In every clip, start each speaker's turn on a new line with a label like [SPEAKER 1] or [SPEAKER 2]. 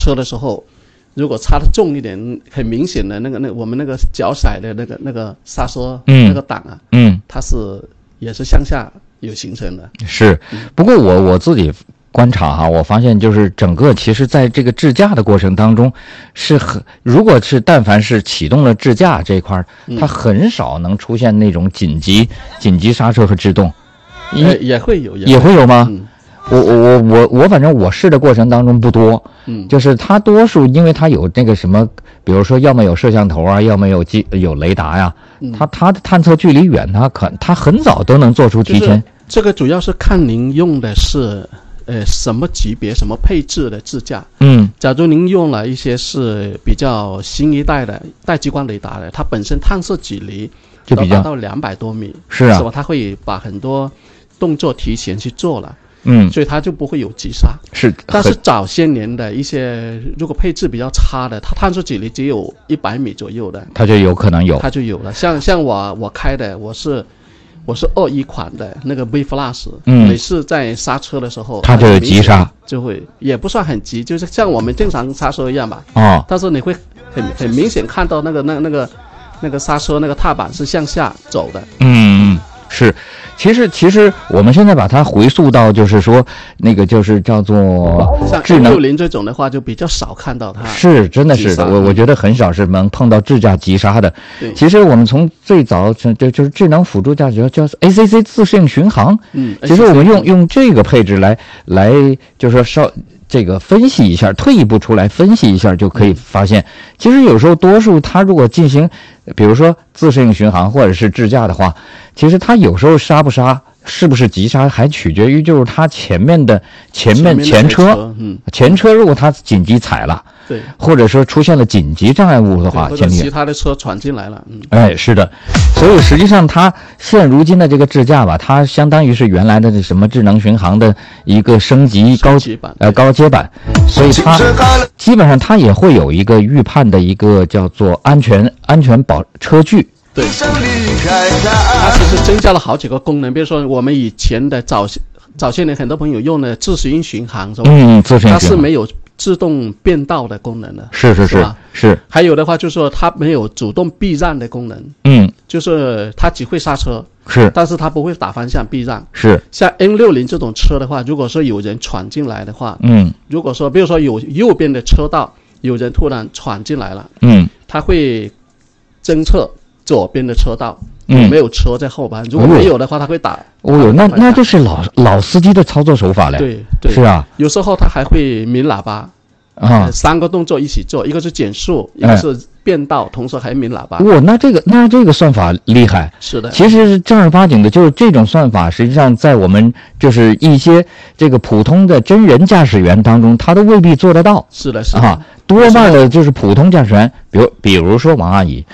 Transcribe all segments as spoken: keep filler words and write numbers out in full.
[SPEAKER 1] 车的时候，如果擦的重一点，很明显的那个那个我们那个脚踩的那个那个刹车、嗯、那个档啊，嗯，它是也是向下有形成的。
[SPEAKER 2] 是，不过我我自己观察哈，我发现就是整个其实在这个智驾的过程当中，是很如果是但凡是启动了智驾这一块，它很少能出现那种紧急紧急刹车和制动。
[SPEAKER 1] 也也会有，
[SPEAKER 2] 也会有吗？嗯、我我我我反正我试的过程当中不多，嗯，就是它多数因为它有那个什么，比如说要么有摄像头啊，要么有机有雷达呀，嗯、它它的探测距离远，它可它很早都能做出提前。
[SPEAKER 1] 这个主要是看您用的是呃什么级别、什么配置的智驾。
[SPEAKER 2] 嗯，
[SPEAKER 1] 假如您用了一些是比较新一代的带激光雷达的，它本身探测距离
[SPEAKER 2] 就比较
[SPEAKER 1] 达到两百多米，
[SPEAKER 2] 是啊，
[SPEAKER 1] 是吧？它会把很多动作提前去做了，
[SPEAKER 2] 嗯，
[SPEAKER 1] 所以它就不会有急刹。
[SPEAKER 2] 是，
[SPEAKER 1] 但是早些年的一些如果配置比较差的，它探测距离只有一百米左右的，
[SPEAKER 2] 它就有可能有，
[SPEAKER 1] 它就有了。像像我我开的，我是我是二一款的那个 V Flash， 嗯，每次在刹车的时候，
[SPEAKER 2] 它就有急刹，
[SPEAKER 1] 就会也不算很急，就是像我们正常刹车一样吧。
[SPEAKER 2] 哦，
[SPEAKER 1] 但是你会很很明显看到那个那那个那个刹车那个踏板是向下走的。
[SPEAKER 2] 嗯，是。其实，其实我们现在把它回溯到，就是说，那个就是叫做智能。
[SPEAKER 1] 六零这种的话，就比较少看到它。
[SPEAKER 2] 是，真的是的，我我觉得很少是能碰到智驾急刹的。其实我们从最早就就是智能辅助驾驶叫 A C C 自适应巡航。嗯，其实我们用用这个配置来来，就是说稍。这个分析一下，退一步出来分析一下，就可以发现，其实有时候多数它如果进行，比如说自适应巡航或者是智驾的话，其实它有时候刹不刹，是不是急刹，还取决于就是它前面的前面前车，嗯，前车如果它紧急踩了，
[SPEAKER 1] 对，
[SPEAKER 2] 或者说出现了紧急障碍物的话，
[SPEAKER 1] 或者其他的车闯进来了，嗯，
[SPEAKER 2] 哎，是的，所以实际上它现如今的这个智驾吧，它相当于是原来的这什么智能巡航的一个升级高
[SPEAKER 1] 级版，
[SPEAKER 2] 呃高阶版，所以它基本上它也会有一个预判的一个叫做安全安全保车距。
[SPEAKER 1] 对，它其实增加了好几个功能，比如说我们以前的早早些年很多朋友用的自适应巡航，是吧？
[SPEAKER 2] 嗯，自适应巡航它
[SPEAKER 1] 是没有自动变道的功能的，
[SPEAKER 2] 是是是 是, 是。
[SPEAKER 1] 还有的话就是说它没有主动避让的功能，
[SPEAKER 2] 嗯，
[SPEAKER 1] 就是它只会刹车，
[SPEAKER 2] 是，
[SPEAKER 1] 但是它不会打方向避让，
[SPEAKER 2] 是。
[SPEAKER 1] 像 N 六零 这种车的话，如果说有人闯进来的话，
[SPEAKER 2] 嗯，
[SPEAKER 1] 如果说比如说有右边的车道有人突然闯进来了，
[SPEAKER 2] 嗯，
[SPEAKER 1] 它会侦测左边的车道有没有车在后边，嗯、如果没有的话，它会打。
[SPEAKER 2] 哦哟，那那就是老老司机的操作手法了。
[SPEAKER 1] 对对，
[SPEAKER 2] 是啊。
[SPEAKER 1] 有时候它还会鸣喇叭，啊、呃，三个动作一起做，一个是减速，一个是变道，哎、同时还鸣喇叭。
[SPEAKER 2] 哇，那这个那这个算法厉害。
[SPEAKER 1] 是的，
[SPEAKER 2] 其实正儿八经的，就是这种算法，实际上在我们就是一些这个普通的真人驾驶员当中，他都未必做得到。
[SPEAKER 1] 是的，是的。
[SPEAKER 2] 啊，多半的就是普通驾驶员，比如比如说王阿姨。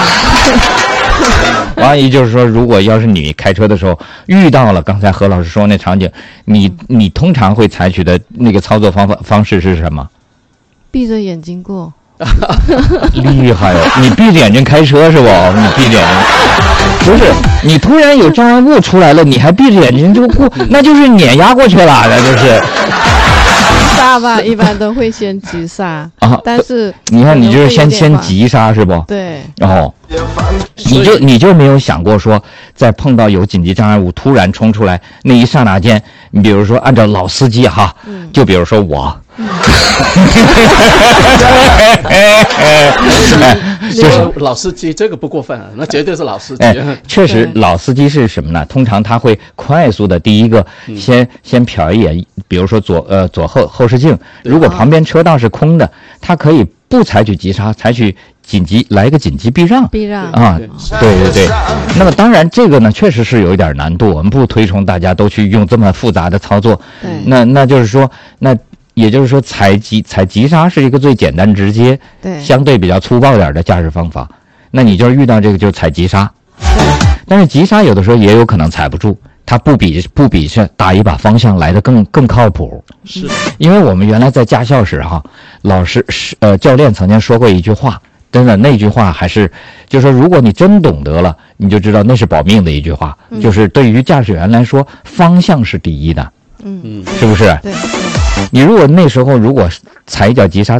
[SPEAKER 2] 王阿姨就是说，如果要是你开车的时候遇到了刚才何老师说那场景，你你通常会采取的那个操作方法方式是什么？
[SPEAKER 3] 闭着眼睛过。
[SPEAKER 2] 厉害哦！你闭着眼睛开车是不？你闭着眼睛，不是你突然有障碍物出来了，你还闭着眼睛就过，那就是碾压过去了，那就是。
[SPEAKER 3] 刹吧，一般都会先急刹啊，但是
[SPEAKER 2] 你看，你就是先先急刹是不？
[SPEAKER 3] 对。
[SPEAKER 2] 哦，你就你就没有想过说，在碰到有紧急障碍物突然冲出来那一刹那间，你比如说按照老司机哈，嗯、就比如说我。嗯
[SPEAKER 1] 就是老司机，这个不过分啊，那绝对是老司机。
[SPEAKER 2] 哎，确实，老司机是什么呢？通常他会快速的，第一个先、嗯、先瞟一眼，比如说左呃左后后视镜，如果旁边车道是空的，他可以不采取急刹，采取紧急来一个紧急避让。
[SPEAKER 3] 避让
[SPEAKER 2] 啊，对对对。那么当然，这个呢确实是有一点难度，我们不推崇大家都去用这么复杂的操作。
[SPEAKER 3] 对，
[SPEAKER 2] 那那就是说那。也就是说，踩急踩急刹是一个最简单直接、
[SPEAKER 3] 对
[SPEAKER 2] 相对比较粗暴点的驾驶方法。那你就是遇到这个就是踩急刹，但是急刹有的时候也有可能踩不住，它不比不比是打一把方向来的更更靠谱。
[SPEAKER 1] 是，
[SPEAKER 2] 因为我们原来在驾校时哈，老师呃教练曾经说过一句话，真的那句话还是就是说，如果你真懂得了，你就知道那是保命的一句话，嗯、就是对于驾驶员来说，方向是第一的。
[SPEAKER 3] 嗯，
[SPEAKER 2] 是不是？
[SPEAKER 3] 对。
[SPEAKER 2] 你如果那时候如果踩一脚急刹，